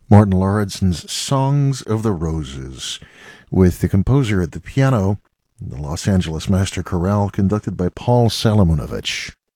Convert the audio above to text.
Martin Laurentson's Songs of the Roses, with the composer at the piano, the Los Angeles Master Chorale, conducted by Paul Salomonovich.